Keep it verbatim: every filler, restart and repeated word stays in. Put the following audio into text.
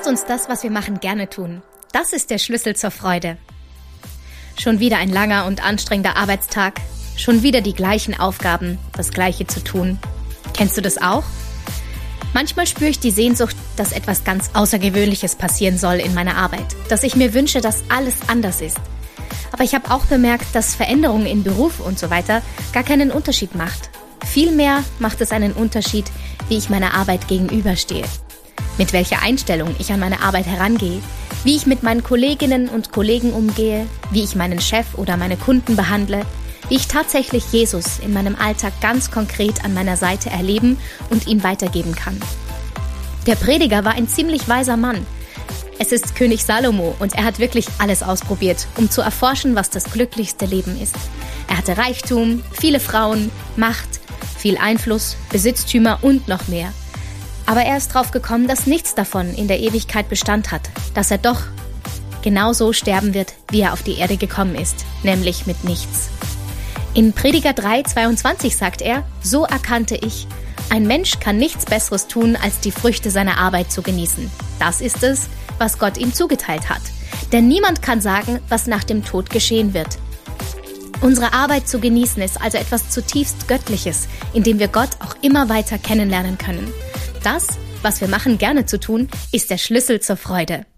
Lasst uns das, was wir machen, gerne tun. Das ist der Schlüssel zur Freude. Schon wieder ein langer und anstrengender Arbeitstag. Schon wieder die gleichen Aufgaben, das Gleiche zu tun. Kennst du das auch? Manchmal spüre ich die Sehnsucht, dass etwas ganz Außergewöhnliches passieren soll in meiner Arbeit. Dass ich mir wünsche, dass alles anders ist. Aber ich habe auch bemerkt, dass Veränderungen in Beruf und so weiter gar keinen Unterschied macht. Vielmehr macht es einen Unterschied, wie ich meiner Arbeit gegenüberstehe. Mit welcher Einstellung ich an meine Arbeit herangehe, wie ich mit meinen Kolleginnen und Kollegen umgehe, wie ich meinen Chef oder meine Kunden behandle, wie ich tatsächlich Jesus in meinem Alltag ganz konkret an meiner Seite erleben und ihm weitergeben kann. Der Prediger war ein ziemlich weiser Mann. Es ist König Salomo und er hat wirklich alles ausprobiert, um zu erforschen, was das glücklichste Leben ist. Er hatte Reichtum, viele Frauen, Macht, viel Einfluss, Besitztümer und noch mehr. Aber er ist drauf gekommen, dass nichts davon in der Ewigkeit Bestand hat, dass er doch genauso sterben wird, wie er auf die Erde gekommen ist, nämlich mit nichts. In Prediger drei, zweiundzwanzig sagt er, so erkannte ich, ein Mensch kann nichts Besseres tun, als die Früchte seiner Arbeit zu genießen. Das ist es, was Gott ihm zugeteilt hat. Denn niemand kann sagen, was nach dem Tod geschehen wird. Unsere Arbeit zu genießen ist also etwas zutiefst Göttliches, in dem wir Gott auch immer weiter kennenlernen können. Das, was wir machen, gerne zu tun, ist der Schlüssel zur Freude.